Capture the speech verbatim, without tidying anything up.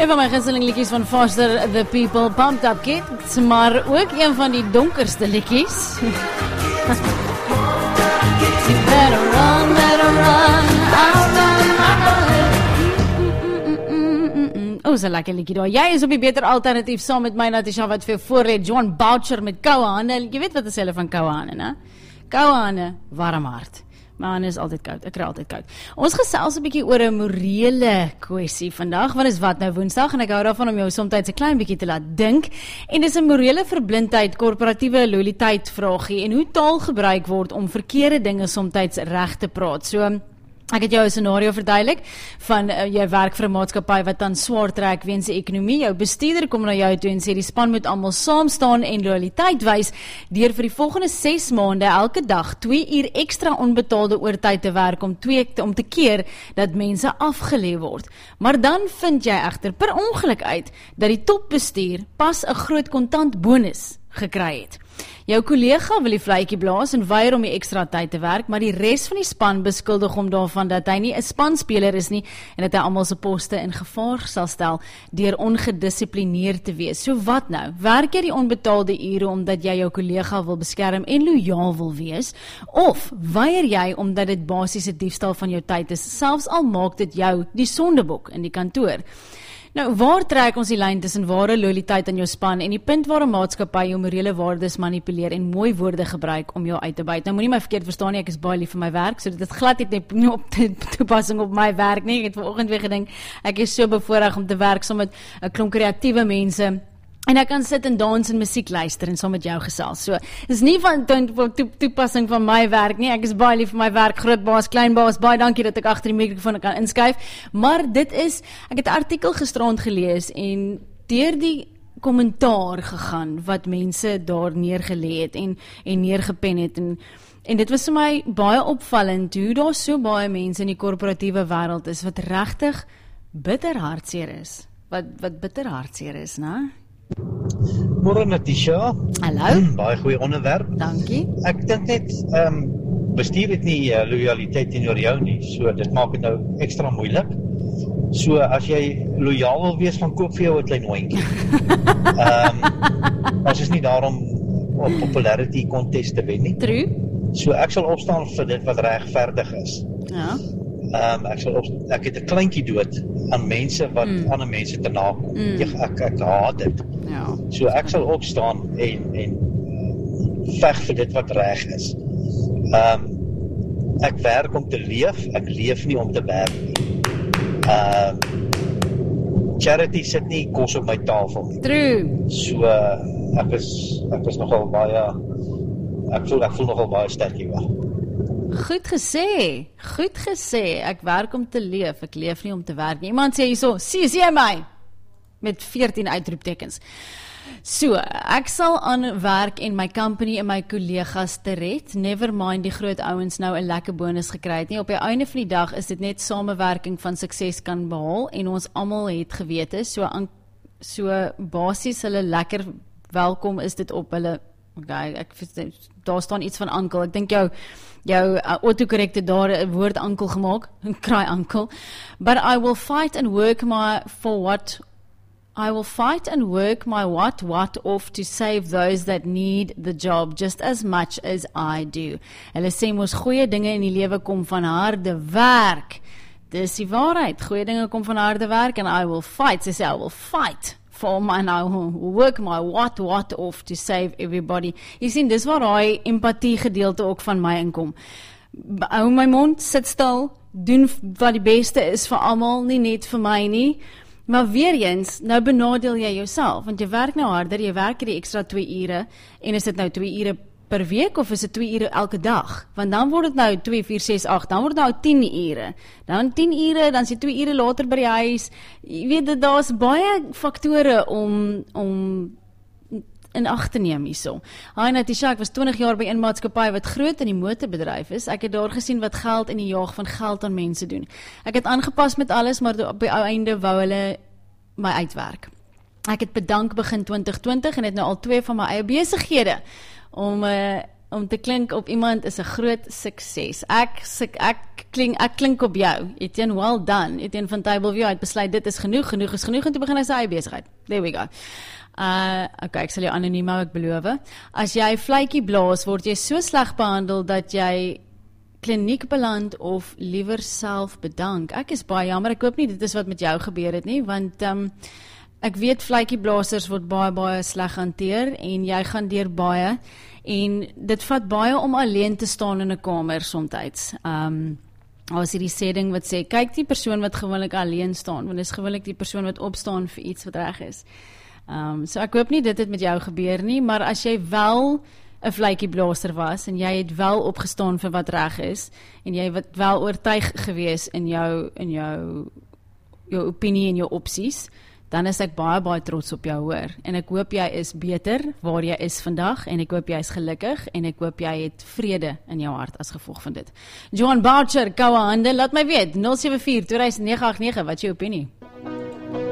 Een van my gunsteling liedjies van Foster the People, Pumped Up Kids, maar ook een van die donkerste liedjies. Better run, better run, I'll run, I'll run. O, so lekker liedjie daar. Jy is op die beter alternatief saam met my Natasha wat vir voorleed John Boucher met koue hande. Jy weet wat is hulle van koue hande, né? Koue hande, warm hart. My hande is altyd koud, ek kry altyd koud. Ons gesels 'n bietjie oor 'n morele kwessie vandag, want is wat nou Woensdag en ek hou daarvan om jou soms 'n klein bietjie te laat dink. En dis 'n morele verblindheid, korporatiewe loyaliteit vraagie en hoe taal gebruik word om verkeerde dinge soms reg te praat. So ek het jou 'n scenario verduidelik van uh, jy werk vir 'n maatskappy wat dan swaar trek weens die ekonomie. Jou bestuurder kom na jou toe en sê die span moet almal saam staan en loyaliteit wys deur vir die volgende ses maande elke dag twee uur ekstra onbetaalde oortyd te werk om twee om te keer dat mense afgelê word. Maar dan vind jy egter per ongeluk uit dat die topbestuur pas 'n groot kontant bonus gekry het. Jou kollega wil die vletjie blaas en weier om die ekstra tyd te werk, maar die res van die span beskuldig hom daarvan dat hy nie 'n spanspeler is nie en dat hy almal se poste in gevaar sal stel deur ongedissiplineerd te wees. So wat nou? Werk jy die onbetaalde ure omdat jy jou kollega wil beskerm en lojaal wil wees? Of weier jy omdat dit basiese diefstal van jou tyd is, selfs al maak dit jou die sondebok in die kantoor? Nou, waar trek ons die lyn tussen ware loyaliteit aan jou span en die punt waar 'n maatskappy jou morele waardes manipuleer en mooi woorde gebruik om jou uit te buit? Nou, moenie my verkeerd verstaan nie, ek is baie lief vir my werk, so dit is glad net nie op toepassing op my werk nie. Ek het vanoggend weer gedink, ek is so bevoorreg om te werk saam met 'n klomp kreatiewe mense. En ek kan sit en dans en musiek luister en saam met jou gesels. So, dis nie van to to toepassing van my werk nie. Ek is baie lief vir my werk, groot baas, klein baas. Baie dankie dat ek agter die mikrofoon kan inskuif. Maar dit is, ek het 'n artikel gisterand gelees en deur die kommentaar gegaan wat mense daar neergelê het en en neergepen het en en dit was vir my baie opvallend hoe daar so baie mense in die korporatiewe wêreld is wat regtig bitter hartseer is. Wat wat bitter hartseer is, né? Môre Natasha. Hallo. Baie goeie onderwerp. Dankie. Ek dink net ehm um, bestuur het nie uh, loyaliteit teenoor jou nie, so dit maak dit nou ekstra moeilik. So as jy lojaal wil wees, van koop vir jou 'n klein hondjie. Ehm um, ons is nie daar om op popularity contest te wen nie. True. So ek sal opstaan vir dit wat regverdig is. Ja. Ehm um, ek sal op, ek het 'n kleintjie dood aan mense wat mm. ander mense te nakom. Mm. Ek, ek ek haat dit. Ja. So ek sal opstaan en en veg vir dit wat reg is. Ehm um, ek werk om te leef, ek leef nie om te werk nie. Ehm um, charity sit nie kos op my tafel nie. True. So uh, ek is ek is nogal baie ek voel ek voel nogal baie sterk hier. Goed gesê, goed gesê, ek werk om te leef, ek leef nie om te werk nie. Iemand sê hierso, sien jy my? Met veertien uitroeptekens. So, ek sal aan werk en my company en my kollegas te red, never mind die groot ouens nou 'n lekker bonus gekry het nie. Op die einde van die dag is dit net samewerking van sukses kan behaal en ons almal het gewete, so aan, so basies hulle lekker welkom is dit op hulle. Okay, ek daar staan iets van ankel. Ek dink jou jou uh, autocorrect het daar 'n woord ankel gemaak, 'n kraai ankel. But I will fight and work my for what I will fight and work my what what off to save those that need the job just as much as I do. Hulle sê mos goeie dinge in die lewe kom van harde werk. Dis die waarheid. Goeie dinge kom van harde werk and I will fight. Sy sê I will fight for my and I will work my what what off to save everybody. Jy sien, dis waar daai empatie gedeelte ook van my inkom. Hou my mond, sit stil, doen wat die beste is vir almal, nie net vir my nie. Maar weer eens, nou benadeel jy jouself, want jy werk nou harder, jy werk die ekstra twee ure, en is dit nou twee ure per week, of is dit twee ure elke dag? Want dan word dit nou twee, vier, ses, agt, dan word dit nou tien ure. Dan tien ure, dan is dit twee ure later by die huis. Jy weet, daar is baie faktore om, om in ag te neem hierso. Hi Natasha, ek was twintig jaar by 'n maatskappy wat groot in die motorbedryf is. Ek het daar gesien wat geld en die jaag van geld aan mense doen. Ek het aangepas met alles, maar op die ou einde wou hulle my uitwerk. Ek het bedank begin twintig twintig en het nou al twee van my eie besighede om uh, om te klink op iemand is 'n groot sukses. Ek ek, ek klink ek klink op jou. Etienne, well done. Etienne van Tableview het besluit dit is genoeg, genoeg is genoeg en toe begin hy sy eie besigheid. There we go. Uh, okay, ek sal jou anoniem hou, ek beloof. As jy vletjie blaas, word jy so sleg behandel dat jy kliniek beland of liewer self bedank. Ek is baie jammer, ek hoop nie dit is wat met jou gebeur het nie, want um, ek weet vletjieblassers word baie baie sleg hanteer en jy gaan deur baie en dit vat baie om alleen te staan in 'n kamer soms. Um, as hierdie sê ding wat sê, kyk die persoon wat gewoonlik alleen staan, want dis gewoonlik die persoon wat opstaan vir iets wat reg is. Um, so ek hoop nie dit het met jou gebeur nie, maar as jy wel 'n vletjieblaser was en jy het wel opgestaan vir wat reg is en jy het wel oortuig gewees in jou in jou jou opinie en jou opsies, dan is ek baie baie trots op jou hoor. En ek hoop jy is beter waar jy is vandag en ek hoop jy is gelukkig en ek hoop jy het vrede in jou hart as gevolg van dit. Johan Boucher, koue hande, laat my weet nul sewe vier twee nege agt nege, wat is jou opinie?